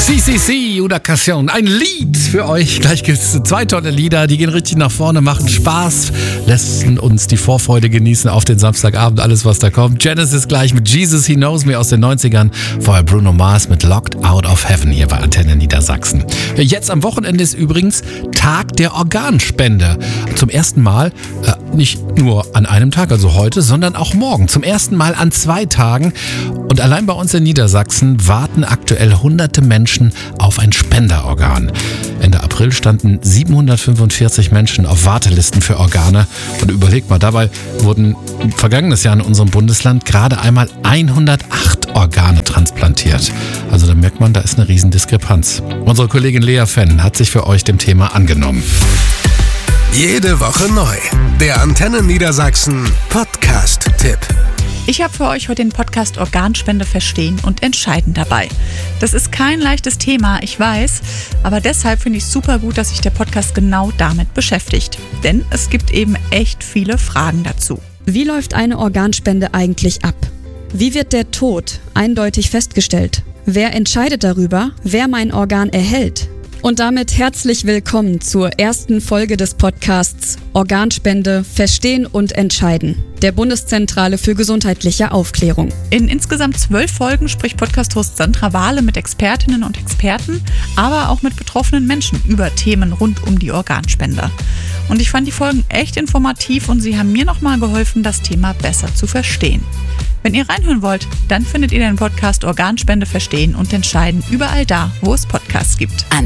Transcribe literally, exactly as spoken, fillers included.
C C C, Una Canción, ein Lied für euch. Gleich gibt es zwei tolle Lieder, die gehen richtig nach vorne, machen Spaß, lassen uns die Vorfreude genießen auf den Samstagabend, alles was da kommt. Genesis gleich mit Jesus, He Knows Me aus den neunzigern. Vorher Bruno Mars mit Locked Out of Heaven hier bei Antenne Niedersachsen. Jetzt am Wochenende ist übrigens Tag der Organspende. Zum ersten Mal, äh, nicht nur an einem Tag, also heute, sondern auch morgen. Zum ersten Mal an zwei Tagen. Und allein bei uns in Niedersachsen warten aktuell hunderte Menschen auf ein Spenderorgan. Ende April standen siebenhundertfünfundvierzig Menschen auf Wartelisten für Organe. Und überlegt mal, dabei wurden vergangenes Jahr in unserem Bundesland gerade einmal hundertacht Organe transplantiert. Also da merkt man, da ist eine Riesendiskrepanz. Unsere Kollegin Lea Fenn hat sich für euch dem Thema angenommen. Jede Woche neu. Der Antenne Niedersachsen Podcast-Tipp. Ich habe für euch heute den Podcast Organspende verstehen und entscheiden dabei. Das ist kein leichtes Thema, ich weiß, aber deshalb finde ich es super gut, dass sich der Podcast genau damit beschäftigt. Denn es gibt eben echt viele Fragen dazu. Wie läuft eine Organspende eigentlich ab? Wie wird der Tod eindeutig festgestellt? Wer entscheidet darüber, wer mein Organ erhält? Und damit herzlich willkommen zur ersten Folge des Podcasts Organspende, Verstehen und Entscheiden, der Bundeszentrale für gesundheitliche Aufklärung. In insgesamt zwölf Folgen spricht Podcast-Host Sandra Wahle mit Expertinnen und Experten, aber auch mit betroffenen Menschen über Themen rund um die Organspende. Und ich fand die Folgen echt informativ und sie haben mir nochmal geholfen, das Thema besser zu verstehen. Wenn ihr reinhören wollt, dann findet ihr den Podcast Organspende, Verstehen und Entscheiden überall da, wo es Podcasts gibt. An